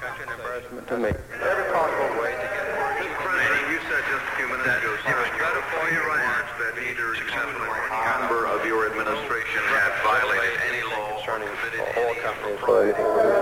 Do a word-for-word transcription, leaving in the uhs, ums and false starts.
country and embarrassment to me. Every possible way to get more. Mister President, you said just a few minutes ago something better for your remarks that either you or any member of your administration had violated any law concerning all company employees.